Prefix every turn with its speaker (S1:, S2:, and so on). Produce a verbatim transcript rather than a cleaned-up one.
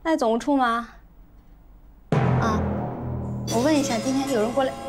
S1: 在总务处吗？啊，我问一下，今天有人过来。